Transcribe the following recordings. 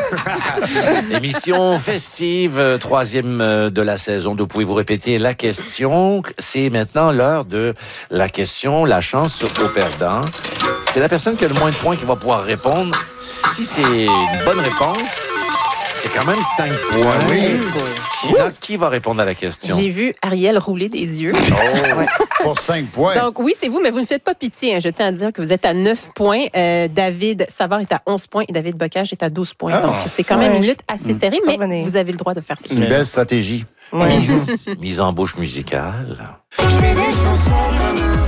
Émission festive, troisième de la saison. Vous pouvez vous répéter la question. C'est maintenant l'heure de la question, la chance au perdant. C'est la personne qui a le moins de points qui va pouvoir répondre. Si c'est une bonne réponse, c'est quand même 5 points. Oui. Là, qui va répondre à la question? J'ai vu Ariel rouler des yeux. Pour 5 points. Donc oui, c'est vous, mais vous ne faites pas pitié. Hein. Je tiens à dire que vous êtes à 9 points. David Savard est à 11 points et David Bocage est à 12 points. Donc c'est quand même une lutte assez serrée, mais vous avez le droit de faire cette Une belle stratégie. Ouais. Mise en bouche musicale. Je fais des chansons comme un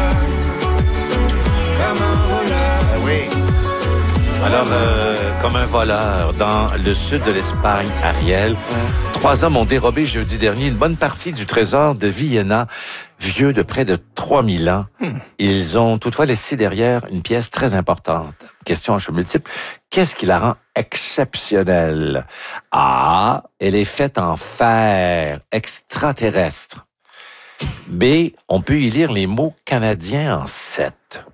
voleur. Oui. Alors, comme un voleur dans le sud de l'Espagne, Ariel, 3 hommes ont dérobé jeudi dernier une bonne partie du trésor de Villena, vieux de près de 3000 ans. Ils ont toutefois laissé derrière une pièce très importante. Question à choix multiple. Qu'est-ce qui la rend exceptionnelle? A. Elle est faite en fer extraterrestre. B. On peut y lire les mots canadiens en 7.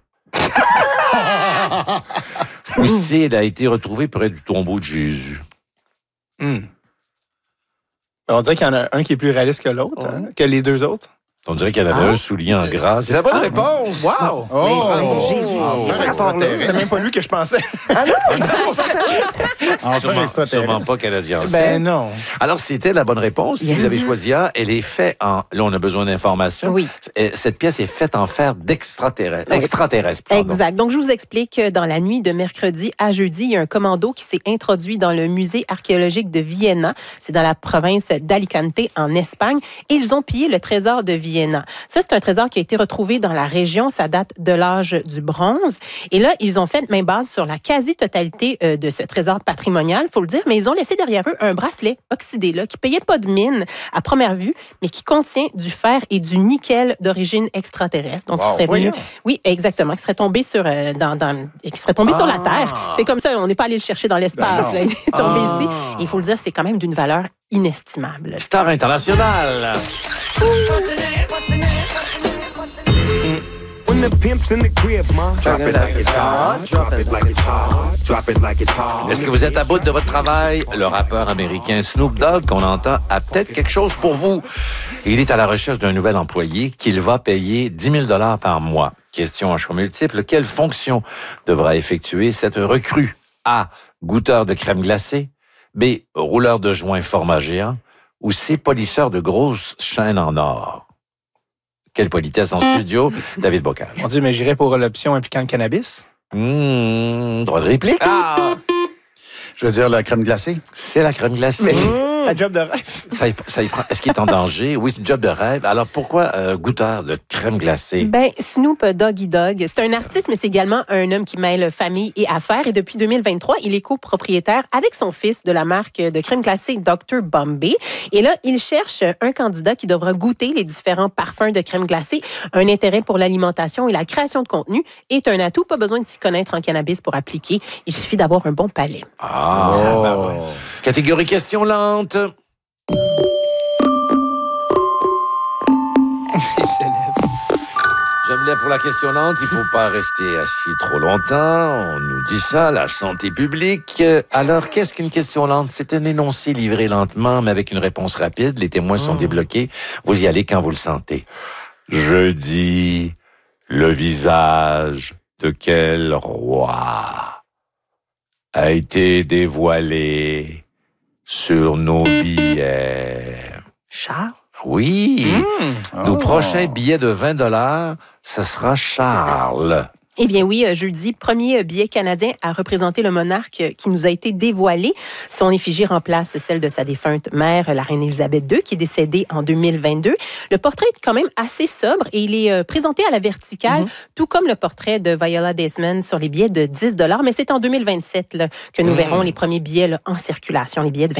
Ou C. Elle a été retrouvée près du tombeau de Jésus. On dirait qu'il y en a un qui est plus réaliste que l'autre, que les deux autres. On dirait qu'il y en avait un souligné en gras. C'est la bonne réponse! Wow! Jésus. C'était même pas lui que je pensais. Sûrement pas canadien. Ben non. Alors, c'était la bonne réponse. Si vous avez choisi A, elle est faite en... Là, on a besoin d'informations. Oui. Cette pièce est faite en fer extraterrestre. Exact. Donc, je vous explique que dans la nuit de mercredi à jeudi, il y a un commando qui s'est introduit dans le musée archéologique de Vienna. C'est dans la province d'Alicante, en Espagne. Et ils ont pillé le trésor de Vienna. Ça, c'est un trésor qui a été retrouvé dans la région. Ça date de l'âge du bronze. Et là, ils ont fait main base sur la quasi-totalité de ce trésor patrimonial, faut le dire, mais ils ont laissé derrière eux un bracelet oxydé là, qui payait pas de mine à première vue, mais qui contient du fer et du nickel d'origine extraterrestre. Donc, qui serait venu, oui, exactement, qui serait tombé sur qui serait tombé sur la Terre. C'est comme ça, on n'est pas allé le chercher dans l'espace. Là, il est tombé ici. Et il faut le dire, c'est quand même d'une valeur inestimable. Star internationale. Est-ce que vous êtes à bout de votre travail? Le rappeur américain Snoop Dogg, qu'on entend, a peut-être quelque chose pour vous. Il est à la recherche d'un nouvel employé qu'il va payer 10 000 $ par mois. Question à choix multiple. Quelle fonction devra effectuer cette recrue? A. Goûteur de crème glacée. B. Rouleur de joints format géant. Ou C. Polisseur de grosses chaînes en or. Quelle politesse en studio, David Bocage. Mon Dieu, mais j'irais pour l'option impliquant le cannabis. Droit de réplique. Je veux dire la crème glacée. C'est la crème glacée. Mais un job de rêve. Ça y prend. Est-ce qu'il est en danger? Oui, c'est un job de rêve. Alors, pourquoi goûteur de crème glacée? Ben, Snoop Doggy Dogg, c'est un artiste, mais c'est également un homme qui mêle famille et affaires. Et depuis 2023, il est copropriétaire avec son fils de la marque de crème glacée Dr. Bombay. Et là, il cherche un candidat qui devra goûter les différents parfums de crème glacée. Un intérêt pour l'alimentation et la création de contenu est un atout. Pas besoin de s'y connaître en cannabis pour appliquer. Il suffit d'avoir un bon palais. Catégorie question lente. Je me lève pour la question lente. Il ne faut pas rester assis trop longtemps. On nous dit ça, la santé publique. Alors, qu'est-ce qu'une question lente? C'est un énoncé livré lentement, mais avec une réponse rapide. Les témoins sont débloqués. Vous y allez quand vous le sentez. Jeudi, le visage de quel roi a été dévoilé sur nos billets? Charles? Oui. Nos prochains billets de 20 $, ce sera Charles. Eh bien oui, jeudi, premier billet canadien à représenter le monarque qui nous a été dévoilé. Son effigie remplace celle de sa défunte mère, la reine Élisabeth II, qui est décédée en 2022. Le portrait est quand même assez sobre et il est présenté à la verticale, tout comme le portrait de Viola Desmond sur les billets de 10 $. Mais c'est en 2027 là, que nous verrons les premiers billets là, en circulation, les billets de 20